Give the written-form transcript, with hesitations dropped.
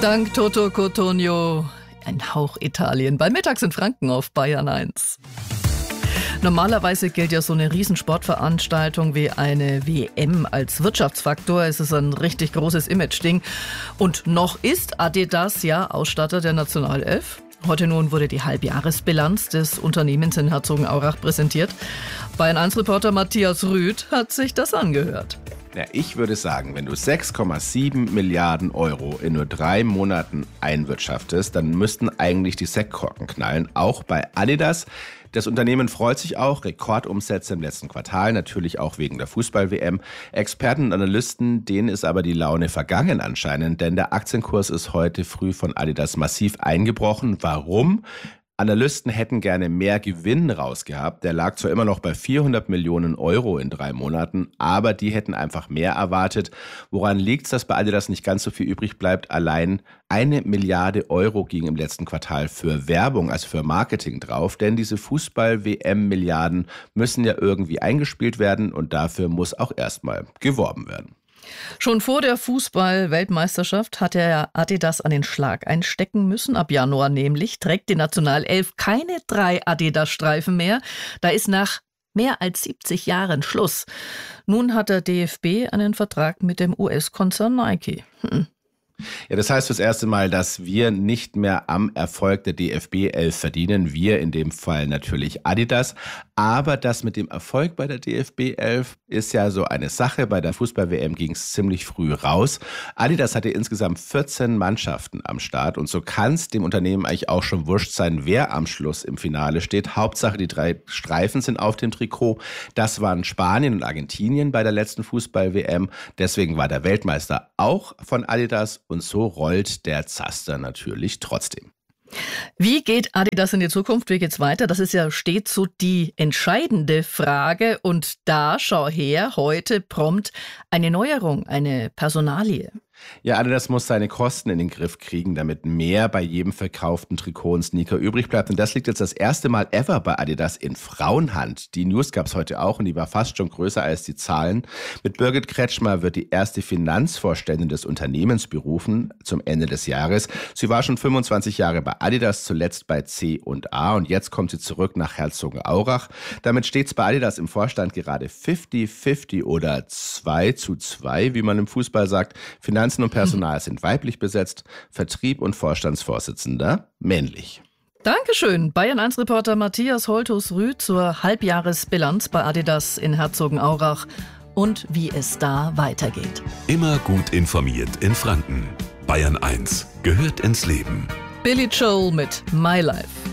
Dank Toto Cotugno. Ein Hauch Italien bei Mittags in Franken auf Bayern 1. Normalerweise gilt ja so eine Riesensportveranstaltung wie eine WM als Wirtschaftsfaktor. Es ist ein richtig großes Image-Ding. Und noch ist Adidas ja Ausstatter der Nationalelf. Heute nun wurde die Halbjahresbilanz des Unternehmens in Herzogenaurach präsentiert. Bayern 1-Reporter Matthias Rüth hat sich das angehört. Ja, ich würde sagen, wenn du 6,7 Milliarden Euro in nur 3 Monaten einwirtschaftest, dann müssten eigentlich die Sektkorken knallen, auch bei Adidas. Das Unternehmen freut sich auch, Rekordumsätze im letzten Quartal, natürlich auch wegen der Fußball-WM. Experten und Analysten, denen ist aber die Laune vergangen anscheinend, denn der Aktienkurs ist heute früh von Adidas massiv eingebrochen. Warum? Analysten hätten gerne mehr Gewinn rausgehabt. Der lag zwar immer noch bei 400 Millionen Euro in 3 Monaten, aber die hätten einfach mehr erwartet. Woran liegt es, dass bei Adidas nicht ganz so viel übrig bleibt? Allein 1 Milliarde Euro ging im letzten Quartal für Werbung, also für Marketing drauf. Denn diese Fußball-WM-Milliarden müssen ja irgendwie eingespielt werden und dafür muss auch erstmal geworben werden. Schon vor der Fußball-Weltmeisterschaft hat der Adidas an den Schlag einstecken müssen. Ab Januar nämlich trägt die Nationalelf keine 3 Adidas-Streifen mehr. Da ist nach mehr als 70 Jahren Schluss. Nun hat der DFB einen Vertrag mit dem US-Konzern Nike. Ja, das heißt das erste Mal, dass wir nicht mehr am Erfolg der DFB 11 verdienen. Wir in dem Fall natürlich Adidas. Aber das mit dem Erfolg bei der DFB 11 ist ja so eine Sache. Bei der Fußball-WM ging es ziemlich früh raus. Adidas hatte insgesamt 14 Mannschaften am Start. Und so kann es dem Unternehmen eigentlich auch schon wurscht sein, wer am Schluss im Finale steht. Hauptsache, die 3 Streifen sind auf dem Trikot. Das waren Spanien und Argentinien bei der letzten Fußball-WM. Deswegen war der Weltmeister auch von Adidas. Und so rollt der Zaster natürlich trotzdem. Wie geht Adidas in die Zukunft? Wie geht's weiter? Das ist ja stets so die entscheidende Frage. Und da, schau her, heute prompt eine Neuerung, eine Personalie. Ja, Adidas muss seine Kosten in den Griff kriegen, damit mehr bei jedem verkauften Trikot und Sneaker übrig bleibt. Und das liegt jetzt das erste Mal ever bei Adidas in Frauenhand. Die News gab es heute auch und die war fast schon größer als die Zahlen. Mit Birgit Kretschmer wird die erste Finanzvorständin des Unternehmens berufen zum Ende des Jahres. Sie war schon 25 Jahre bei Adidas, zuletzt bei C&A und jetzt kommt sie zurück nach Herzogenaurach. Damit steht es bei Adidas im Vorstand gerade 50-50 oder 2:2, wie man im Fußball sagt. Finanzen und Personal sind weiblich besetzt, Vertrieb und Vorstandsvorsitzender männlich. Dankeschön. Bayern 1-Reporter Matthias Holthus-Rüth zur Halbjahresbilanz bei Adidas in Herzogenaurach und wie es da weitergeht. Immer gut informiert in Franken. Bayern 1 gehört ins Leben. Billy Joel mit My Life.